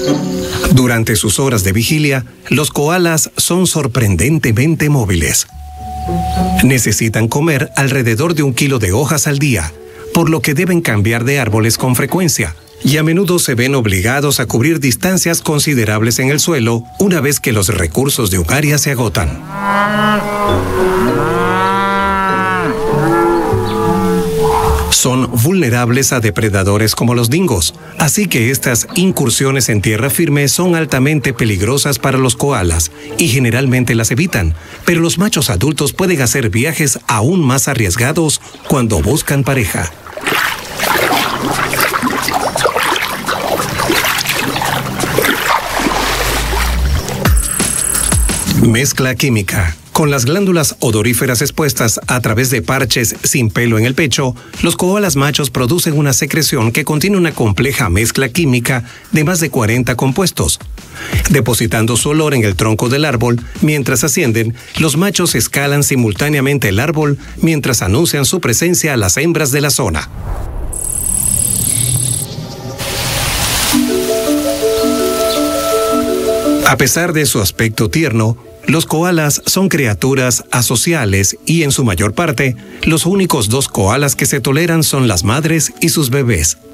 Durante sus horas de vigilia, los koalas son sorprendentemente móviles. Necesitan comer alrededor de 1 kilo de hojas al día, por lo que deben cambiar de árboles con frecuencia, y a menudo se ven obligados a cubrir distancias considerables en el suelo una vez que los recursos de un área se agotan. Son vulnerables a depredadores como los dingos, así que estas incursiones en tierra firme son altamente peligrosas para los koalas y generalmente las evitan, pero los machos adultos pueden hacer viajes aún más arriesgados cuando buscan pareja. Mezcla química. Con las glándulas odoríferas expuestas a través de parches sin pelo en el pecho, los koalas machos producen una secreción que contiene una compleja mezcla química de más de 40 compuestos. Depositando su olor en el tronco del árbol, mientras ascienden, los machos escalan simultáneamente el árbol mientras anuncian su presencia a las hembras de la zona. A pesar de su aspecto tierno, los koalas son criaturas asociales y, en su mayor parte, los únicos 2 koalas que se toleran son las madres y sus bebés.